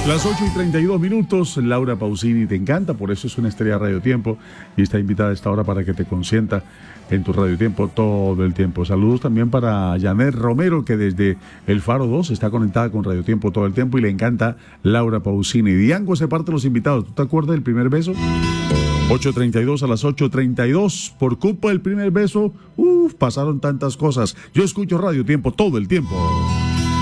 Las 8:32, Laura Pausini te encanta, por eso es una estrella Radio Tiempo y está invitada a esta hora para que te consienta en tu Radio Tiempo todo el tiempo. Saludos también para Janet Romero, que desde el Faro 2 está conectada con Radio Tiempo todo el tiempo y le encanta Laura Pausini. Diango se parte los invitados. ¿Tú te acuerdas del primer beso? 8:32 a las 8:32. Por culpa del primer beso, pasaron tantas cosas. Yo escucho Radio Tiempo todo el tiempo.